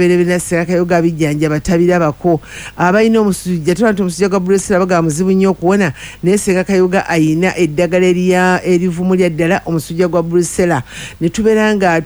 Berebena Sekakayoga bijjanja batabirabako abayina omusujja tulantu omusujja gwa Brussels abaga muzibu nnyo okuwona naye Sekakayoga ayina eddagala erivumu lya ddala omusujja gwa Brussels ne tubeera nga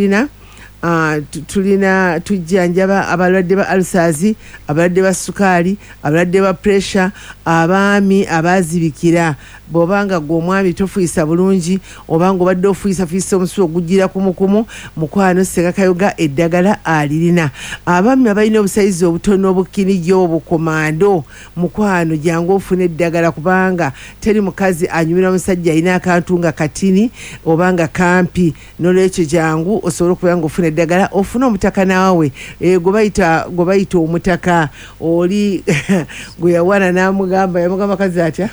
tulina tujjanjaba abalwadde ba ulcers, abalwadde ba sukaali, abalwadde ba pressure, abaami abazibikira bobanga gw'omwami tofuisa bulungi obanga obadde ofuisa omusu ogugira kumukumu mukwano Sekakayoga eddagala alirina. Abaami abalina obusayizi obutono obukinijjo obukomando mukwano jangu ofune eddagala kubanga teri mukazi anyumira omusajja alina akantu nga katini obanga kampi n'olwekyo jangu osobola okubeera nga ofuna eddagala ofuna omutaka naawe gwe bayita omutaka oli gwe yawana yamugamba kazi atya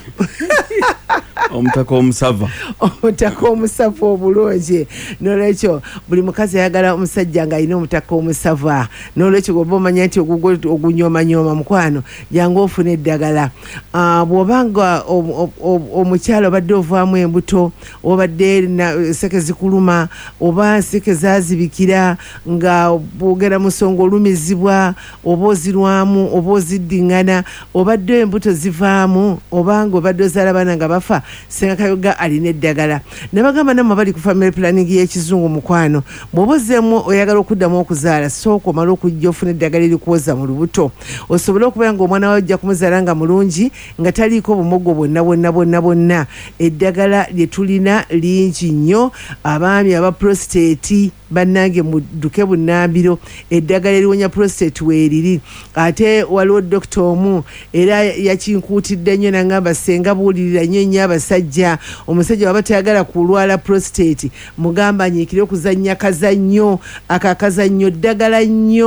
omutaka omusava obulungi n'olwekyo buli mukazi ayagala omusajja nga alina omutaka omusava n'olwekyo gwoba omanya nti ogunyoomanyoma mukwano jangu ofuna eddagala. Bw'obanga omukyalo obadde ovaamu embuto obadde seke zikuluma oba seke zazibikira nga bwogera musonga olumizibwa oba ozirwamu oba oziddiŋŋana obadde embuto zivaamu obanga obadde ozaala abaana nga bafa Sekakayoga alina eddagala. Nabagamba namwe bali ku family planning y'ekizungu mukwano bw'oba ozzeemu oyagala okuddamu okuzaala sooka omala okujja ofuna eddagala erikuwoza mu lubuto osobole okubeera nga omwana wawe ojja kumuzaala nga mulungi nga taliiko bumogo bwonna. Eddagala lye tulina lingi nnyo. Abaami aba prostate bannange mudduke bunnambiro eddagala eriwonya prostate weeriri. Ate waliwo dokita omu era yakinkuutidde nnyo nangamba senga buulirira nnyo abasajja omusajja waba tayagala kulwala prostate mugamba anyiikire okuzannya kazannyo akakazannyo ddagala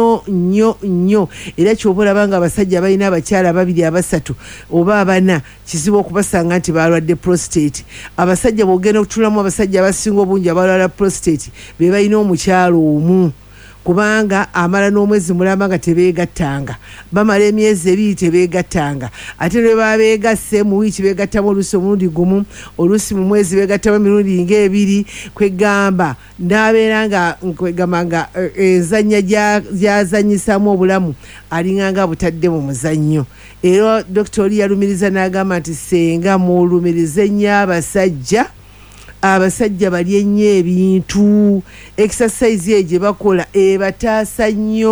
nnyo era kyoba olabanga abasajja balina abakyala 2 3 oba 4 kizibu okubasanga nti balwadde prostate. Abasajja bwogenda okutulamu abasajja abasinga obungi abalwala prostate be balina omukyalo omu kubanga amala n'omwezi mulamba nga tebeegattanga bamala emyezi 2 tebeegattanga ate lwe babeegasse mu wiiki beegattamu oluusi omulundi gumu oluusi mu mwezi beegattamu emirundi nga 2 kwegamba n'abeera nga kwegamba nga enzannya gyazannyisaamu obulamu alinganga butadde mu muzannyo. Era Dr. Oli yalumiriza n'agamba nti senga mulumirize nnyo abasajja balye nnyo ebintu exercise gye bakola ebataasa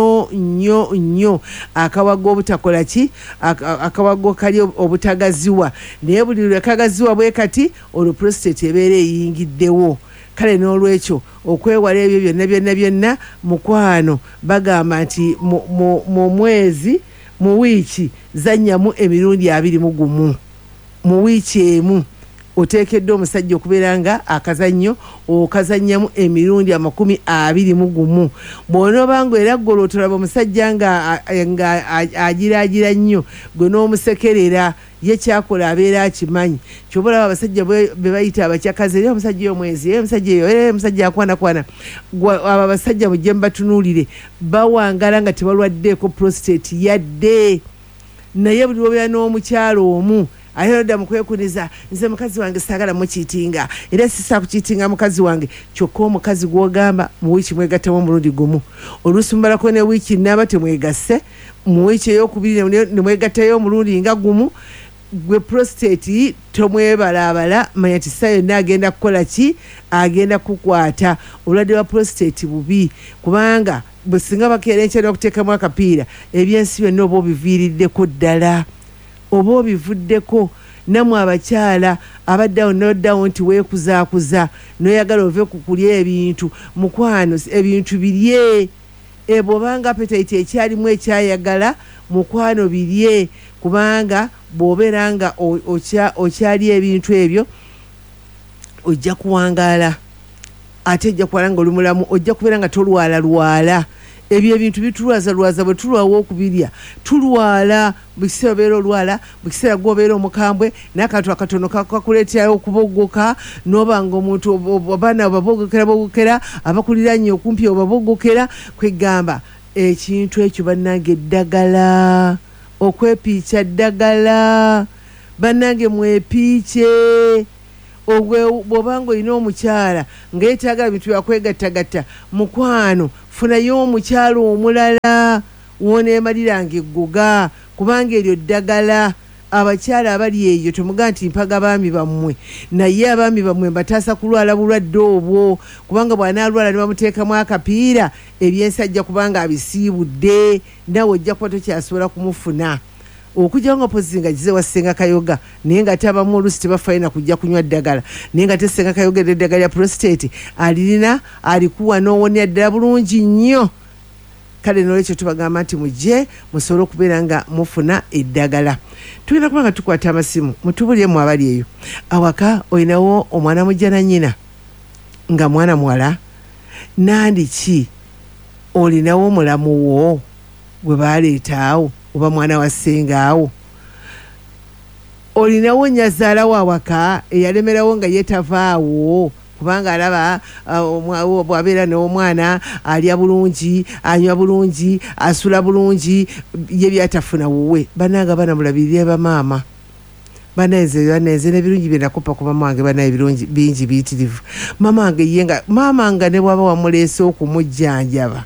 nnyo akawago obutakola ki akawago kali obutagaziwa naye buli lwekagaziwa bwe kati olwo prostate ebeera eyingiddewo. Kale n'olwekyo okwewala ebyo byonna mukwano bagamba nti mu mwezi mu wiiki zannyamu emirundi 21 mu wiiki emu oteekeddwa omusajja okubeera nga akazannyo okazannyamu emirundi 21. Bw'onoobanga era ggwe olwotolaba omusajja nga agiraagira nnyo gwe n'omusekerera ye kyakola abeera akimanyi kyoba olaba abasajja be bayita abakyakazi era omusajja omwezi omusajja akwanakwana abo abasajja mujje mubatunuulire bawangala nga tebalwaddeeko prostate yadde naye buli lwobeera n'omukyalo omu ayolodda mukwekuniza nze mukazi wange saagala mukiitinga era sisa kukiitinga mukazi wange kyokka omukazi gw'ogamba mu wiiki mwegattamu omulundi gumu oluusi mubalako ne wiiki naaba temwegasse mu wiiki ey'okubiri ne mwegattayo omulundi nga gumu gwe prostate tomwebalaabala manya ti ssa yonna agenda kukola ki agenda kukwata. Obulwadde bwa prostate bubi kubanga bwe singa bakeera enkyala okuteekamu akapiira ebyensi byonna oba obiviiriddeko ddala oba obivuddeko. Namwe abakyala abaddawo noddawo nti weekuzaakuza noyagala ove ku kulya ebintu mukwano ebintu birye bw'obanga appetite ekyalimu ekyayagala mukwano birye kubanga bw'obeera nga okyali ebintu ebyo ojja kuwangaala ate ojja kuwala nga oli mulamu ojja kubeera nga tolwala ebyo ebintu bitulwaza bwe tulwawo okubirya tulwala buli kiseera obeera olwala buli kiseera gwobeera omukambwe n'akantu akatono kakuleeterayo okubogoka n'oba nga omuntu abaana babogokera abakuliranye okumpi obabogokera kwegamba ekintu ekyo bannange eddagala okwepiica ddagala bannange mwepiice bw'obanga olina omukyala ng'eetaagala bintu byakwegattagatta mukwano funayo omukyala omulala wooneemaliranga eggoga kubanga eryo ddagala abakyala abali eyo temugaa nti mpaga abaami bammwe naye abaami bammwe mbataasa kulwala bulwadde obwo kubanga bw'anaalwala ne bamuteekamu akapiira ebyensajja kubanga abisiibudde nawe ojja kuba tokyasobola kumufuna okujjawo nga pozi nga gize wa Ssenga Kayoga naye nga ate abamu oluusi tebafayo na kujja kunywa ddagala naye nga te Ssenga Kayoga eddagala lya prostate alirina alikuwa n'owonera ddala bulungi nnyo kale n'olwekyo tubagamba nti mujje musobole okubeera nga mufuna eddagala. Tulina kuba nga tukwata amasimu mutubuliremu abali eyo awaka olinawo omwana mujja na nnyina nga mwana muwala nandiki olinawo omulamu wo gwe baaleetaawo oba mwana wa ssengaawo olinawo nnyazaalawo awaka eyalemerawo nga yeetavaawo kubanga alaba bw'abeera n'omwana alya bulungi anywa bulungi asula bulungi ye byatafuna wuwe bananga banamulabirire bamaama baneze n'ebirungi bye nakopa ku mama wange banaye birungi bingi biyitirivu mama nga ne bwaba wamuleese okumujjanjaba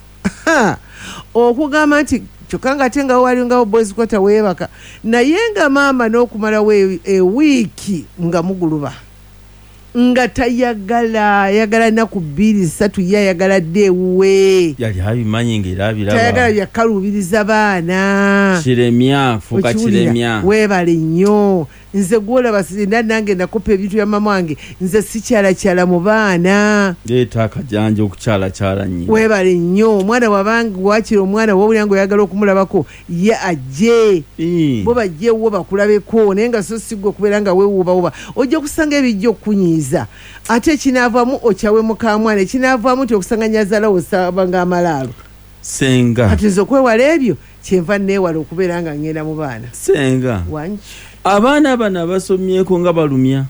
okugamba nti kyokka nga ate nga wali ngawo boys quarter weebaka naye nga maama n'okumalawo ewiiki nga muguluba nga tayagala naku 2-3 ye ayagala dde ewuwe yali abimanyi ng'era abiraba tayagala byakkalubiriza baana kiremya fuka kiremya weebale nnyo nze gwolaba sinda nange nakopa ebintu bya mama wange nze sikyalakyala mu baana leeta akajanja okukyalakyala nnyo weebale nnyo omwana wabanga wakira omwana wawulira nga oyagala okumulabako ye ajje bo bajje wo bakulabeko naye nga so sigwe okubeera nga weewuubawuuba ojja kusanga ebijja okukunyiiza ate ekinaavaamu okyawe mukamwana ekinaavaamu nti okusanga nyazaalawo osaba ng'amalaalo senga kati nze okwewala ebyo kyenva neewala okubeera nga ngenda mu baana senga wanki abaana bano abasomyeko nga balumya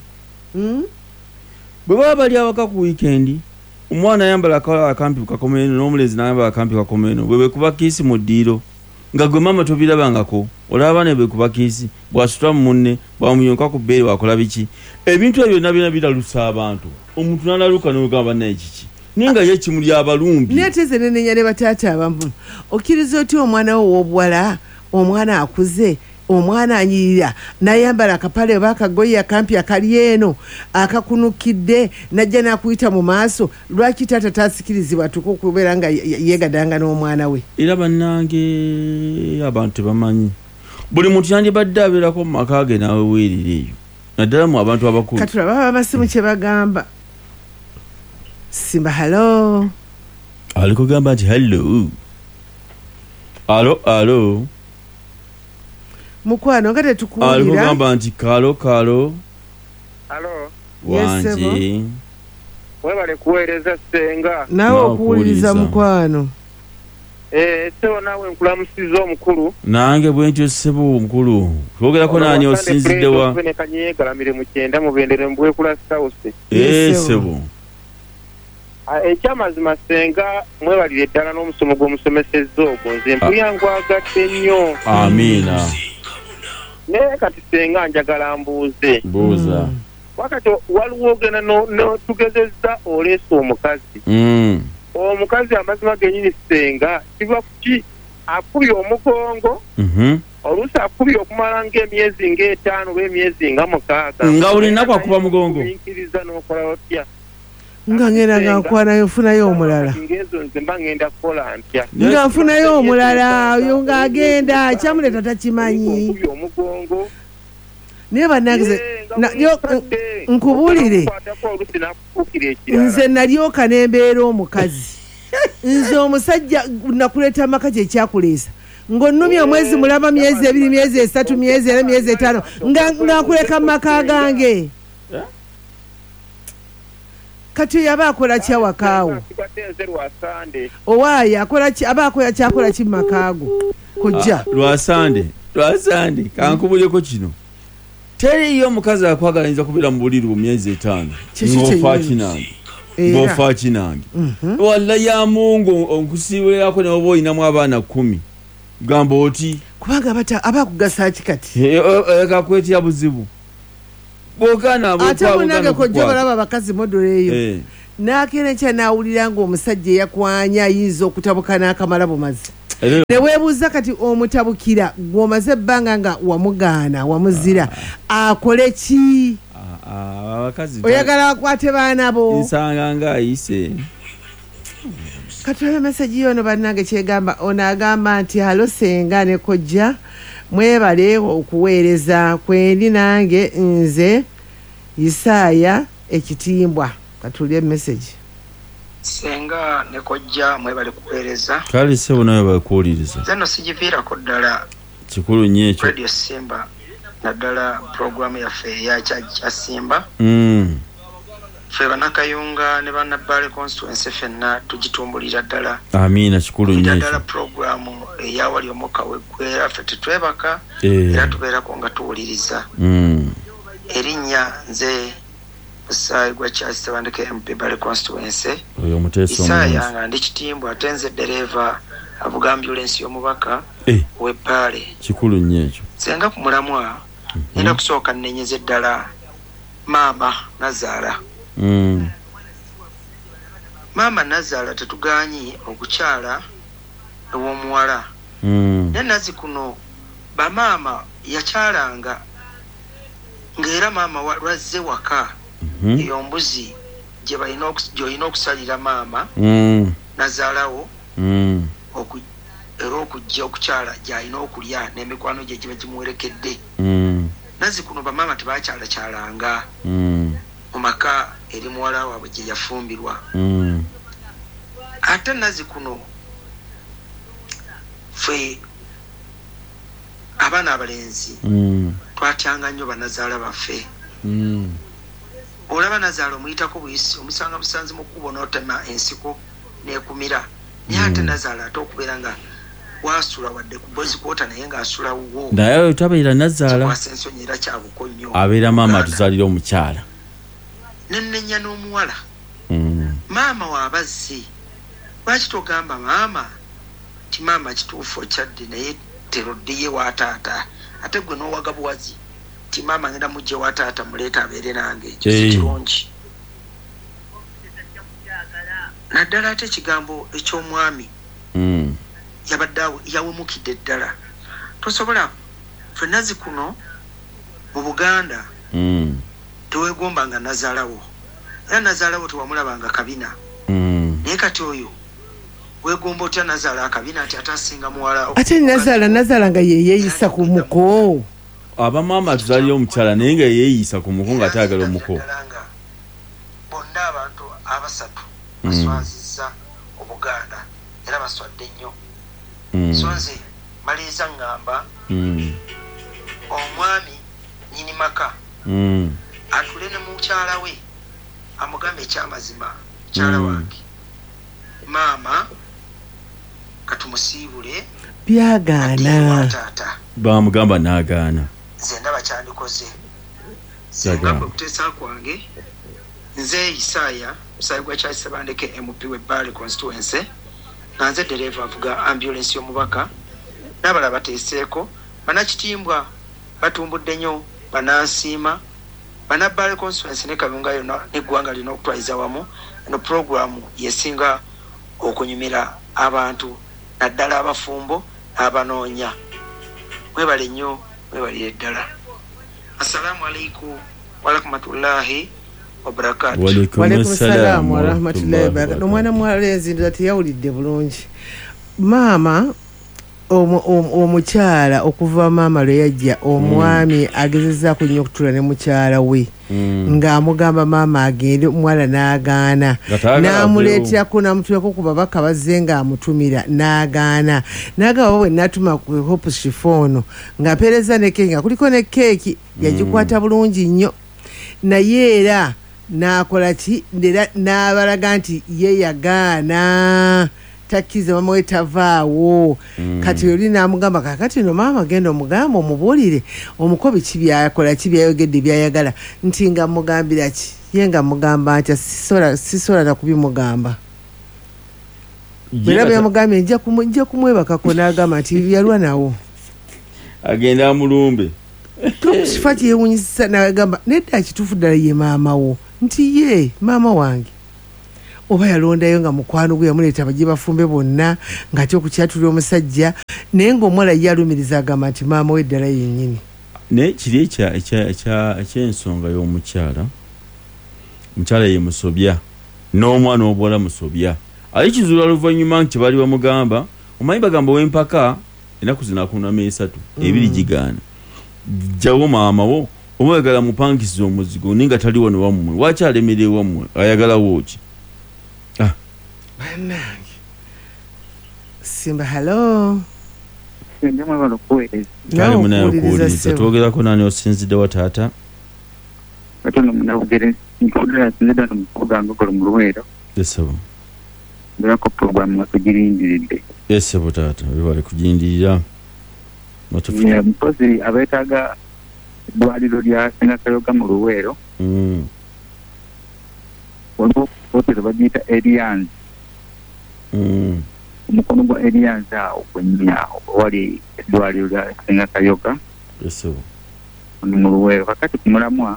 bwe baba bali awaka ku wiikendi omwana ayambala akawala akampi kakomeno n'omulezi n'ayambala akampi kakomeno bwe bekuba kiisi mu ddiiro nga gwe mama tobirabangako olaba abaana bekuba kiisi bw'asutula mu munne bwamuyonka ku bbeeri wakola biki ebintu ebyo byonna biralusa abantu omuntu n'alaluka n'ogamba bannaye kiki naye nga ye kimuli abalumbi naye ate ze nenenya ne bataata abamu okkiriza otya omwana wo w'obuwala omwana akuze omwana anyirira nayambala akapale oba akagoye akampi akali eno akakunukidde najja nakuyita mu maaso lwaki taata tasikirizibwa tuka okubeera nga yegadanga n'omwana we era bannange abantu tebamanyi buli muntu yandibadde abeerako mu maka ge naawe weerira eyo naddala mu abantu abakulu katulaba abasimu kye bagamba Simba halo alikugamba nti hello alo mukwano nga tetukuwulira alikugamba nti kalo alo wanje webale kuweereza Ssenga nawe okuwuliriza mukwano sewo naawe nkulamusiza omukulu nange bwentyo ssebo omukulu twogerako naani osinziddewa kanyegalamire mu 9 mubendere mbwekula south sebo ekyamazima Ssenga mwebalire eddala n'omusomo gw'omusomesezza ogwo nze mpulya ngwagadde nnyo amiina naye kati Ssenga njagala mbuuze buuza wakati waliwo ogenda tugezezza oleesa omukazi omukazi amazima gennyini Ssenga kiva kuki akubye omugongo oluusi akubye okumala ng'emyezi nga5 oba emyezi nga 6 nga buli nnaku akuba mugongo nkiriza n'okola otya nga ngenda nga nkwanayo nfunayo omulala nga nfunayo omulala oyo ng'agenda kyamuleeta takimanyi naye bannange nkubuulire nze nalyoka nembeera omukazi nze omusajja nakuleeta amaka kye kyakuleesa ng'onnumya omwezi mulaba myezi 2 myezi 3 myezi 4 myezi 5 nga nkuleka mu maka gange kati yaba akola ki awakaawo owaayo akola ki aba akola kyakola ki mu makaago kujja lwasande kankubuleko kino teriyo omukazi akwagala ayinza kubeera mu buliri bu myezi 5 ng'ofa kinange walla ya mungu onkusiibulirako ne oba oyinamu abaana 10 gamba oti kubanga aba akugasa ki kati kakwetya buzibu bogana ate munange kojja balaba abakazi modolo eyo n'akeera ekya n'awulira ng'omusajja eyakwanya ayinza okutabuka n'akamala bumazi ne weebuuza kati omutabukira gw'omaze ebbanga nga wamugaana wamuzira akole ki oyagala akwate baana bo nsanga ng'ayise katulabe meseji yono bannange kyegamba ono agamba nti halo senga ne kojja mwebale okuweereza kwendi nange nze Isaaya ekitimbwa katulye meseji senga ne kojja mwebale kuweereza kale sebo nayo bakuwuliriza zano sijiviirako ddala kikulu nnyo ekyo Radio Simba naddala programu yaffe ya kya Simba ffe bannakayunga ne bannabbale constituency ffenna tugitumbulira ddala amiina kikulu nnyo ddala programu eyawali omukka weggwera ffe tetwebaka era tubeerako nga tuwuliriza erinnya nze Musaayi gwa Charles Tebandeke MP Bale constituency Isaaya nga ndi kitimbwa ate nze dereva avuga ambulance y'omubaka w'Ebbale kikulu nnyo ekyo senga ku mulamwa nina kusooka nnenyeze ddala maama Nazaala maama Nazaala tetugaanyi okukyala ew'omuwala naye nazi kuno bamaama yakyalanga ng'era maama lwazze waka eyo mbuzi gy'olina okusalira maama Nazaalawo era okujja okukyala gy'alina okulya n'emikwano gye giba gimuwerekedde nazi kuno bamaama tebakyalakyalanga mu maka eri muwala waabwe gye yafumbirwa ate nazi kuno ffe abaana abalenzi twatyanga nnyo banazaala baffe olaba Nazaala omuyitako buyisi omusanga busanzi mu kkubo n'otema ensiko n'ekumira naye ate Nazaala ate okubeera nga wasula wadde ku bozi kwota naye ng'asula wo naye tabeera Nazaala kikwasa ensonyi era kyabuko nnyo abeera maama atuzaalira omukyala nennenya n'omuwala maama waabazze lwaki togamba maama ti maama kituufu okyadde naye teroddeye wa taata ate gwe n'owaga buwazi ti maama ngenda mujje wa taata muleeta abeere nange ekyo si kirungi naddala ate ekigambo eky'omwami yabadde yawemukidde ddala tosobola ffenna zikuno mu Buganda teweegombanga Nazaalawo era Nazaalawo tewamulabanga kabina naye kati oyo weegomba otya Nazaala akabina ati atasinga muwala ate Nazaala nga yeeyisa ku muko abamaama tuzaalira omukyala naye nga yeeyisa ku muko nga ataagala omuko bonna abantu abasatu baswazizza Obuganda era baswadde nnyo so nze maliriza ngamba omwami nyini maka atule ne mukyala we amugambe ekyamazima mukyala wange maama katumusiibule byagaana taata bamugamba n'agaana nze ndaba kyandikoze senga kwe kuteesa kwange nze Isaaya Musaayi gwa Charles Tebandeke MP w'Ebbale constituency nga nze dereva avuga ambulance y'omubaka n'abalala bateeseeko bannakitimbwa batumbudde nnyo bannansiima bannabbale constituency ne Kayunga yonna n'eggwanga lina okutwaliza wamu eno programu yesinga okunyumira abantu naddala abafumbo n'abanoonya mwebale nnyo mwebalire ddala assalamu alaikum warahmatullahi wabarakatuh walaikum salaam warahmatullahi wabarakatuh omwana mulenzi ndoza teyawulidde bulungi maama omukyala okuva maama lwe yajja omwami agezezzaako nnyo okutula ne mukyala we ng'amugamba maama agende omuwala n'agaana n'amuleeterako n'amutulako ku babaka bazze ng'amutumira n'agaana n'agamba bwe n'atuma ku hope shifoono ng'apeereza ne keeki nga kuliko ne keeki yagikwata bulungi nnyo naye era n'akola ki n'abalaga nti ye yagaana takiza mama we tavaawo kati oli n'amugamba kakati no maama genda omugamba omubuulire omukobi kibyakola kibyayogedde byayagala nti nga mugambira ki ye nga mugamba nti sisola na kubimugamba bwera byamugambye nja kumwebakako n'agamba nti yalwa nawo agenda amulumbe Tokusifati yewunyisa n'agamba nedda kituufu ddala ye maama wo nti ye maama wange oba yalondayo nga mukwano gwe yamuleeta bajje bafumbe bonna nga kyokukyatulira omusajja naye ng'omuwala ye alumiriza agamba nti maama we ddala yennyini naye kiri ekyensonga y'omukyala omukyala ye musobya n'omwana obuwala musobya ali kizuula luvannyuma nti bali bamugamba omanyi bagamba w'empaka ennaku zinakunama 3 ebiri gigaana jjawo maama wo oba oyagala mupangisiza omuzigo ninga tali wano wammwe waki alemere wammwe ayagalawo ki bannange Simba hello kale munayokuwuliriza twogerako nani osinzidde wa taata katono munawugere nkodera sinzidde no mukuganga golo mu Luweero yesebo ndako program ngatugirindiridde yesebo taata bali kujindirira mpozi abeetaga eddwaliro lya Sengakayoga mu Luweero waliwo hotero bagiyita Alliance omukono gwa Alliance awo kwennya wali eddwaliro lya Sengakayoga yesebo mu Luweero kakati kumulamwa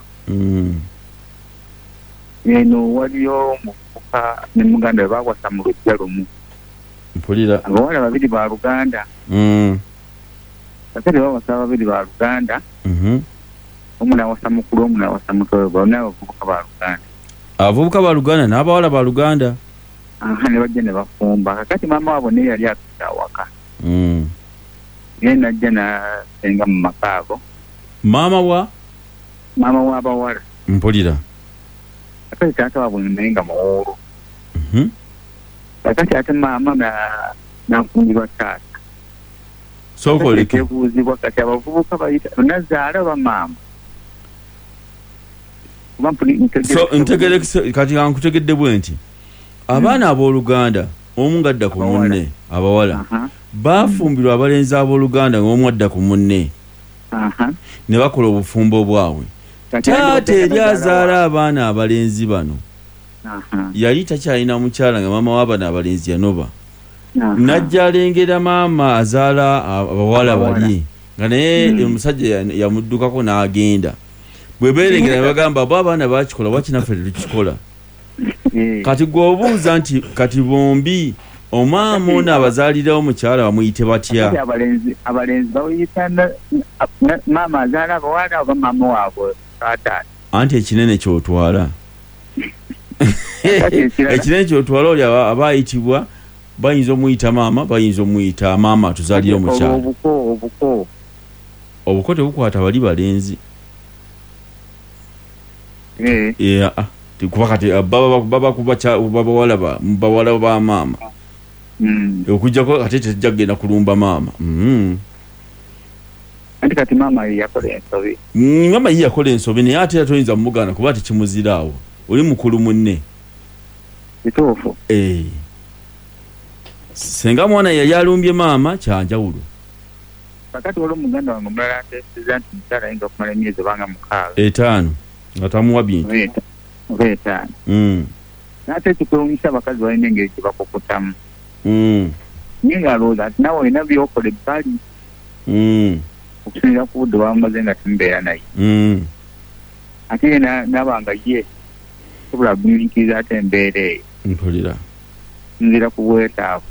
eno waliyo mufuka ne muganda bakwasa mu lujja lumu mpulira abawala babiri ba Luganda kakati bawasa babiri ba Luganda omuna wasa mukulu omuna wasa mutoyo bonna abavubuka ba Luganda abavubuka ba Luganda n'abawala ba Luganda ne bajja ne bafumba kakati maama wabo ne yali atuta awaka ye najja nasenga mu makaabo maama w'abawala mpulira kakati taata wabwe nenga muwulu kakati ate maama nafumbirwa taata sokoleke ebuuzibwa kati abavubuka bayita nazaala bamaama ntegerekese kati ankutegedde bwe nti abaana abooluganda omu ngadda ku munne abawala bafumbirwa abalenzi abooluganda ng'omu adda ku munne ne bakola obufumbo bwabwe taata eri azaala abaana abalenzi bano yali takyalina mukyala nga maama w'abaana abalenzi yanoba najja alengera maama azaala abawala bali nga naye omusajja yamuddukako n'agenda bwe beerengera ne bagamba bo abaana bakikola wakinaffe tetukikola kati gweobuuza nti kati bombi omwama ono abazaalirawo mukyala bamuyite batya abalenzi bawuyita maama azaala abawala oba maama waabwe taata anti ekinene kyotwala ekinene kyotwala oli aba ayitibwa bayinza omuyita maama bayinza omuyita maama atuzaalira omukyala obuko tebukwata bali balenzi kuba kati bawala ba maama okujjako kati tejja kugenda kulumba maama anti kati maama yakola ensobi maama ye yakola ensobi naye ate toyinza mumugana kuba tekimuziraawo oli mukulu munne kituufu senga mwana yali alumbye maama kyanjawulo kakati waliwo muganda wange omulala nteeseza nti mukyala ayinza okumala emyezi obanga 5 nga tamuwa bintu oba 5 naate ekikwewunyisa abakazi balina engeri gye bakukutamu naye ng'alowooza nti nawe olina byokola ebbali okusinziira ku budde bwamaze nga temubeera naye ate ye nabanga ye sobola kunyunyikiriza ate embeera eyo mpulira nzira ku bwetaavu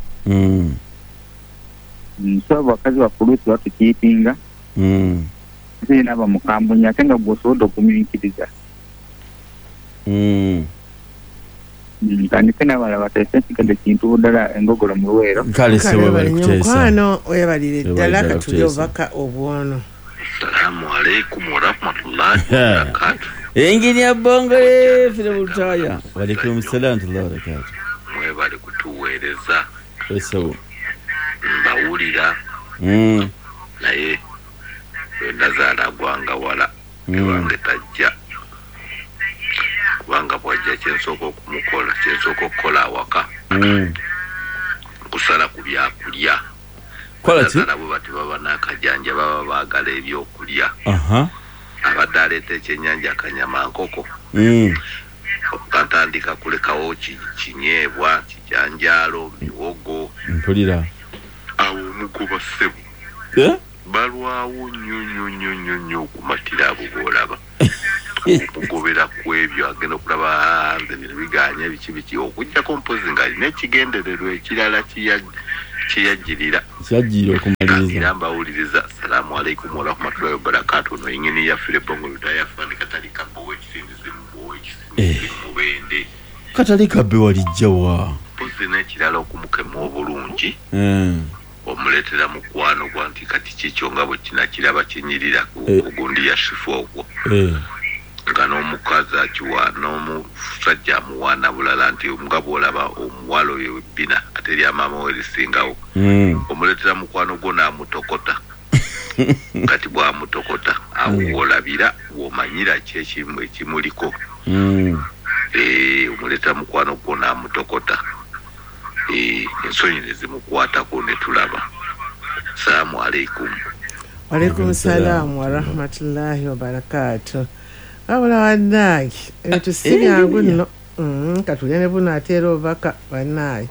so abakazi bafuluusi batukiitinga ate ye naba mukambunya ate nga gwosobodde okunyunyikiriza kandike nabala bateese nsigadde kintu ddala engogolo mu Luweero kale mukwano oyabalire ddala katuli obubaka obwono Assalamu alaikum warahmatullahi wabarakatuh. Engineer Bongo file mutaya. Wa alaikum salaam warahmatullahi wabarakatuh. Mwebale kutuweereza. Eso. Mbawulira. Naye ndazaala gwanga wala. Wange tajja. Kubanga bwajja kyensooka okumukola, kyensooka okukola awaka. Kusala ku byakulya. Kola ki? Bwe bati baba n'akajanja baba baagala ebyokulya. Abadde aleeta ekyennyanja akanyama nkoko. Okatandika kulekawo kinyeebwa, kijanjaalo, miwogo. Mpulira. Awo omugoba ssebo. balwawo nnyo okumatira abo boolaba okugobera ku ebyo agenda okulaba nze bino biganya biki okujjako mpozi nga alina ekigendererwa ekirala kyeyajjirira okumaliriza mbawuliriza salaamu alaikum warahmatullahi wabarakatuh no ingini yaffire bongo ludayafani katali kabbe w'ekisinzizimu mubende katali kabbe walijjawa mpozi n'ekirala okumukema obulungi omuletera mukwano gwa nti kati kikyo nga bwe kinakiraba kinyirira kugundi ya shifu ogwo nga n'omukazi akiwa n'omusajja amuwaana bulala nti nga bw'olaba omuwala oyo webbina ate erya maama we lisingawo omuletera mukwano gwo n'amutokota kati bw'amutokota awo olabira w'omanyira ki ekimuliko omuletera mukwano gwo n'amutokota ensonyi ne zimukwatako ne tulaba. Salaamu alaikum. Walaikum salaam wa rahmatullahi wa barakatuh. Wabula wannayi ebintu si byangu nno katulya ne buno ateera obubaka wannayi.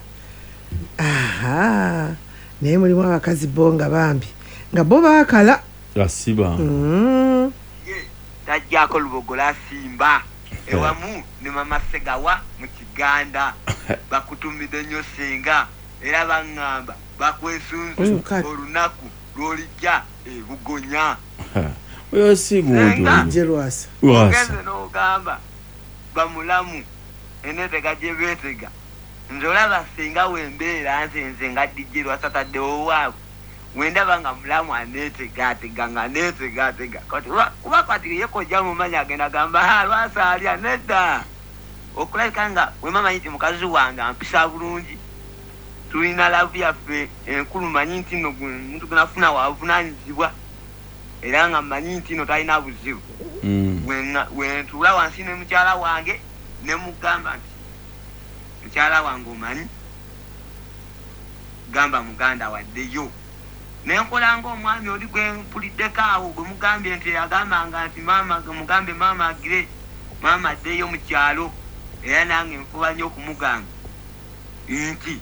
Naye mulimu abakazi bo nga bambi nga bo baakala asiba tajjako lubogola asimba ewamu ne mama Segawa mu Kiganda bakutumidde nnyo senga era baŋŋamba bakwesunzu olunaku lw'olijja ebugonya oyo si muntu Lwasa ogeze n'ogamba bamulamu enetega gye beetega nze olaba senga wembeera nze nga DJ Lwasa taddewo waabwe wendaba nga mulamu aneetegaatega nga neetegaatega kati kuba kati ye kojja mumanya agenda gamba Lwasa alya nedda okulabika nga wemamanyi nti mukazi wange ampisa bulungi tulina lavu yaffe enkulu manyi nti nno muntu gunafuna wavunaanyizibwa era nga mmanyi nti nno talina buzibu wentuula wansi ne mukyala wange ne mugamba nti mukyala wange omanyi gamba muganda waddeyo nenkola ng'omwami oli gwe mpuliddeko awo gwe mugambye nti yagambanga nti mugambe maama agire maama addeyo mu kyalo era nange nfuba nnyo okumugamba nti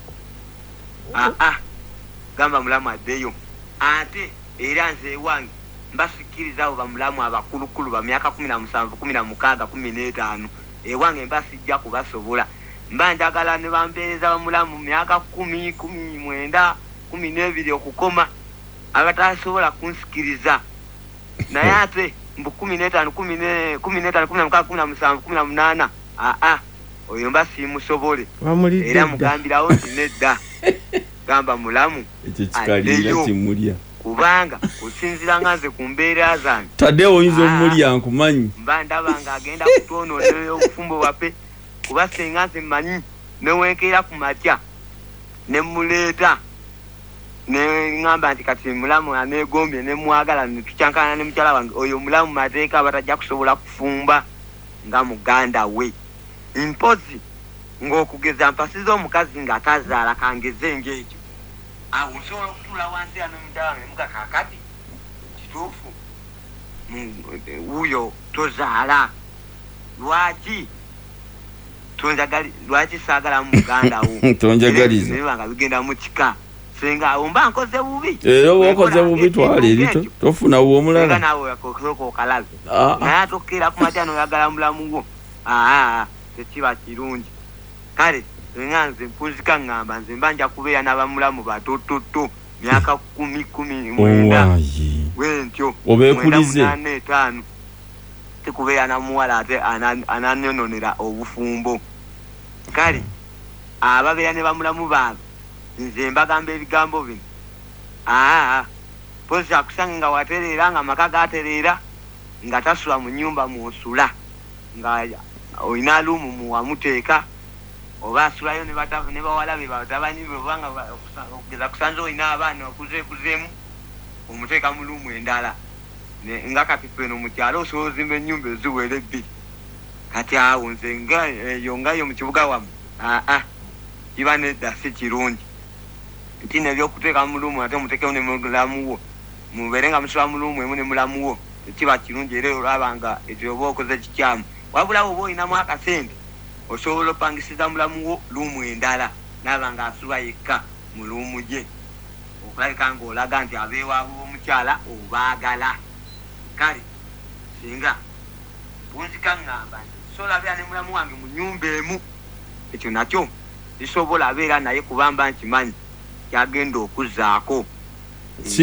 gamba mulamu addeyo ate era nze ewange mbasikiriza abo bamulamu abakulukulu ba myaka 17 16 15 ewange mbasijja kubasobola mba njagala ne bampeereza bamulamu myaka 10 19 12 okukoma abatasobola kunsikiriza naye ate mbu 15 16 17 18 oyo mba simusobole era mugambirawo nti nedda gamba mulamu ekyo kikalira kimulya kubanga kusinzira nga nze ku mbeera zange taddewo oyinza omulya nkumanyi mba ndaba nga agenda kutwonoonera obufumbo bwaffe kuba senga nze mmanyi newenkeera ku matya ne muleeta ne ngamba nti kati mulamu aneegombye ne mwagala ne tukyankana ne mukyala wange oyo mulamu mateeka batajja kusobola kufumba nga muganda we mpozi ng'okugeza mpasiza omukazi nga tazaala kangeze ng'ekyo awo nsobola okutuula wansi ano mukyala wange mugakakati kituufu wuyo tozaala lwaki lwaki saagala mu muganda wo tonjagaliza naye nga bigenda mu kika senga awo mba nkoze bubi era obakoze bubi twale erito tofuna wo omulala nawe okosooka okalaze naye atokeera ku matya noyagala mulamu wo tekiba kirungi kale nga nze mpunzika ngamba nze mba nja kubeera n'abamulamu batototo myaka 10-19 wentyo obeekulize 85 tekubeera na muwala ate ananononera obufumbo kale ababeera ne bamulamu baabwe nze mbagamba ebigambo bino pozi akusange nga watereera nga maka gatereera nga tasula mu nnyumba mwosula nga olina luumu muwamuteeka oba asulayo ne bawala be batabani be obanga okugeza kusanze olina abaana okuzeekuzeemu omuteeka mu luumu endala nga kati feno mu kyalo osobola ozimba ennyumba eziwera 2 kati awo nze ngayo mu kibuga wamu kiba nedda si kirungi nti nebyokuteeka mu luumu ate muteekeo ne mulamu wo mubeere nga musula mu luumu emu ne mulamu wo tekiba kirungi era olaba nga ekyo oba okoze kikyamu wabula oba olinamu akasente osobola opangisiza mulamu wo luumu endala naaba nga asula yekka mu luumu gye okulabika ng'olaga nti abeewaabo abalukyala obaagala kale singa bunzika ngamba nti solabira ne mulamu wange mu nnyumba emu ekyo nakyo lisobola abeera naye kubamba nkimanyi kyagenda okuzzaako